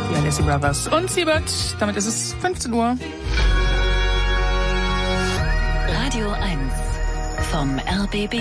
die Alessi Brothers und Siebert. Damit ist es 15 Uhr. Radio 1 vom RBB.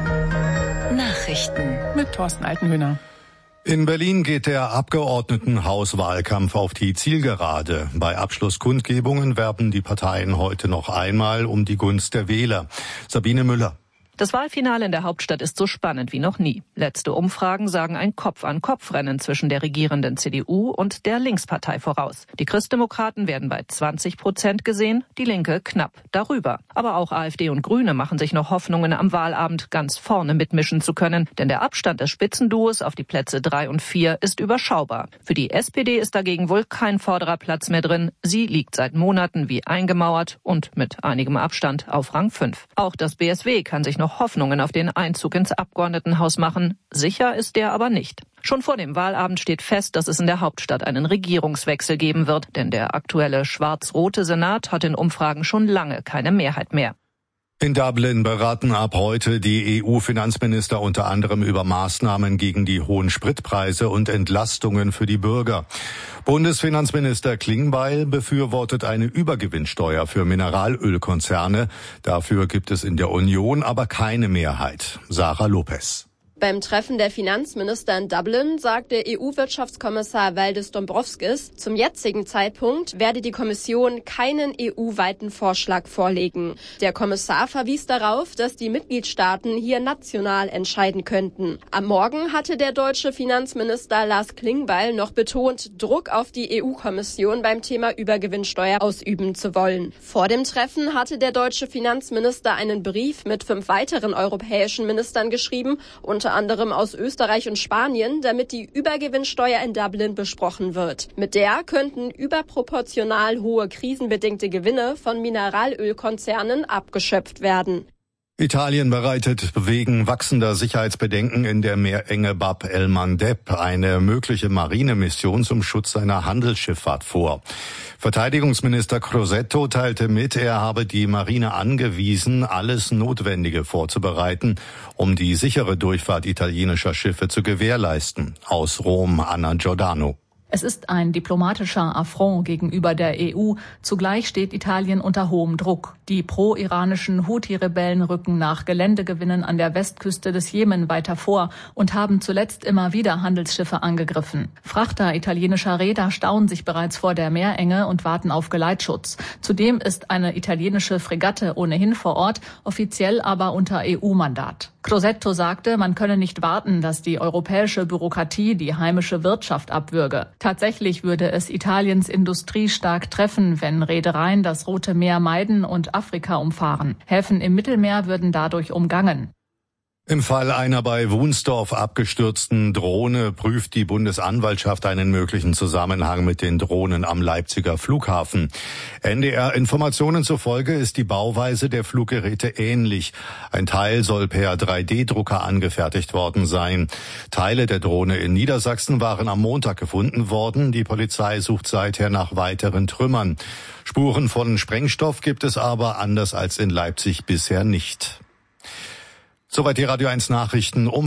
Nachrichten mit Thorsten Altenhöhner. In Berlin geht der Abgeordnetenhauswahlkampf auf die Zielgerade. Bei Abschlusskundgebungen werben die Parteien heute noch einmal um die Gunst der Wähler. Sabine Müller. Das Wahlfinale in der Hauptstadt ist so spannend wie noch nie. Letzte Umfragen sagen ein Kopf-an-Kopf-Rennen zwischen der regierenden CDU und der Linkspartei voraus. Die Christdemokraten werden bei 20% gesehen, die Linke knapp darüber. Aber auch AfD und Grüne machen sich noch Hoffnungen, am Wahlabend ganz vorne mitmischen zu können. Denn der Abstand des Spitzenduos auf die Plätze 3 und 4 ist überschaubar. Für die SPD ist dagegen wohl kein vorderer Platz mehr drin. Sie liegt seit Monaten wie eingemauert und mit einigem Abstand auf Rang 5. Auch das BSW kann sich noch Hoffnungen auf den Einzug ins Abgeordnetenhaus machen. Sicher ist der aber nicht. Schon vor dem Wahlabend steht fest, dass es in der Hauptstadt einen Regierungswechsel geben wird. Denn der aktuelle schwarz-rote Senat hat in Umfragen schon lange keine Mehrheit mehr. In Dublin beraten ab heute die EU-Finanzminister unter anderem über Maßnahmen gegen die hohen Spritpreise und Entlastungen für die Bürger. Bundesfinanzminister Klingbeil befürwortet eine Übergewinnsteuer für Mineralölkonzerne. Dafür gibt es in der Union aber keine Mehrheit. Sarah Lopez. Beim Treffen der Finanzminister in Dublin sagte EU-Wirtschaftskommissar Valdis Dombrovskis, zum jetzigen Zeitpunkt werde die Kommission keinen EU-weiten Vorschlag vorlegen. Der Kommissar verwies darauf, dass die Mitgliedstaaten hier national entscheiden könnten. Am Morgen hatte der deutsche Finanzminister Lars Klingbeil noch betont, Druck auf die EU-Kommission beim Thema Übergewinnsteuer ausüben zu wollen. Vor dem Treffen hatte der deutsche Finanzminister einen Brief mit 5 weiteren europäischen Ministern geschrieben, unter anderem aus Österreich und Spanien, damit die Übergewinnsteuer in Dublin besprochen wird. Mit der könnten überproportional hohe krisenbedingte Gewinne von Mineralölkonzernen abgeschöpft werden. Italien bereitet wegen wachsender Sicherheitsbedenken in der Meerenge Bab el-Mandeb eine mögliche Marinemission zum Schutz seiner Handelsschifffahrt vor. Verteidigungsminister Crosetto teilte mit, er habe die Marine angewiesen, alles Notwendige vorzubereiten, um die sichere Durchfahrt italienischer Schiffe zu gewährleisten. Aus Rom, Anna Giordano. Es ist ein diplomatischer Affront gegenüber der EU. Zugleich steht Italien unter hohem Druck. Die pro-iranischen Houthi-Rebellen rücken nach Geländegewinnen an der Westküste des Jemen weiter vor und haben zuletzt immer wieder Handelsschiffe angegriffen. Frachter italienischer Reeder stauen sich bereits vor der Meerenge und warten auf Geleitschutz. Zudem ist eine italienische Fregatte ohnehin vor Ort, offiziell aber unter EU-Mandat. Crosetto sagte, man könne nicht warten, dass die europäische Bürokratie die heimische Wirtschaft abwürge. Tatsächlich würde es Italiens Industrie stark treffen, wenn Reedereien das Rote Meer meiden und Afrika umfahren. Häfen im Mittelmeer würden dadurch umgangen. Im Fall einer bei Wunsdorf abgestürzten Drohne prüft die Bundesanwaltschaft einen möglichen Zusammenhang mit den Drohnen am Leipziger Flughafen. NDR-Informationen zufolge ist die Bauweise der Fluggeräte ähnlich. Ein Teil soll per 3D-Drucker angefertigt worden sein. Teile der Drohne in Niedersachsen waren am Montag gefunden worden. Die Polizei sucht seither nach weiteren Trümmern. Spuren von Sprengstoff gibt es aber anders als in Leipzig bisher nicht. Soweit die Radio 1 Nachrichten um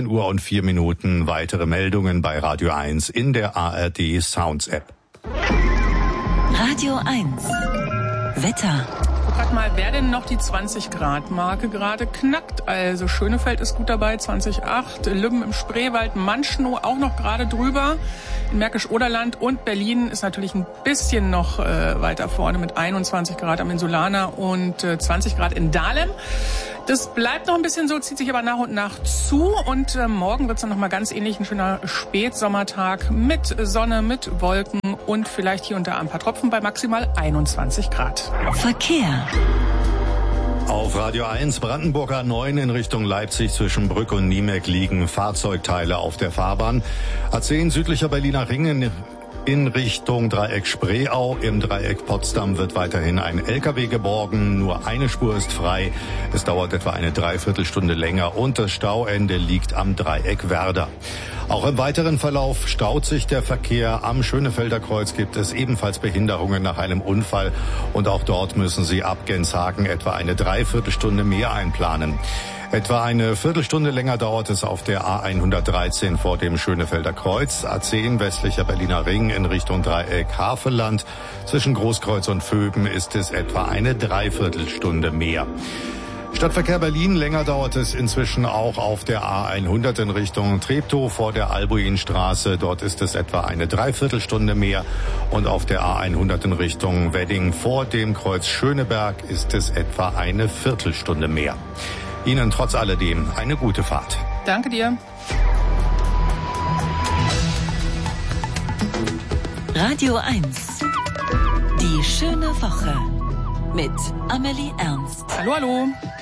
15:04. Weitere Meldungen bei Radio 1 in der ARD Sounds App. Radio 1 Wetter. Guck mal, wer denn noch die 20-Grad-Marke gerade knackt. Also Schönefeld ist gut dabei, 20,8. Lübben im Spreewald, Manschnow auch noch gerade drüber. In Märkisch-Oderland und Berlin ist natürlich ein bisschen noch weiter vorne mit 21 Grad am Insulaner und 20 Grad in Dahlem. Das bleibt noch ein bisschen so, zieht sich aber nach und nach zu. Und morgen wird es dann noch mal ganz ähnlich, ein schöner Spätsommertag mit Sonne, mit Wolken und vielleicht hier und da ein paar Tropfen bei maximal 21 Grad. Verkehr. Auf Radio 1 Brandenburger 9 in Richtung Leipzig zwischen Brück und Niemek liegen Fahrzeugteile auf der Fahrbahn. A10 südlicher Berliner Ring in Richtung Dreieck Spreeau. Im Dreieck Potsdam wird weiterhin ein LKW geborgen. Nur eine Spur ist frei. Es dauert etwa eine Dreiviertelstunde länger und das Stauende liegt am Dreieck Werder. Auch im weiteren Verlauf staut sich der Verkehr. Am Schönefelder Kreuz gibt es ebenfalls Behinderungen nach einem Unfall. Und auch dort müssen Sie ab Genshagen etwa eine Dreiviertelstunde mehr einplanen. Etwa eine Viertelstunde länger dauert es auf der A113 vor dem Schönefelder Kreuz, A10 westlicher Berliner Ring in Richtung Dreieck Havelland. Zwischen Großkreuz und Vöben ist es etwa eine Dreiviertelstunde mehr. Stadtverkehr Berlin, länger dauert es inzwischen auch auf der A100 in Richtung Treptow vor der Albuinstraße. Dort ist es etwa eine Dreiviertelstunde mehr. Und auf der A100 in Richtung Wedding vor dem Kreuz Schöneberg ist es etwa eine Viertelstunde mehr. Ihnen trotz alledem eine gute Fahrt. Danke dir. Radio 1. Die schöne Woche mit Amelie Ernst. Hallo, hallo.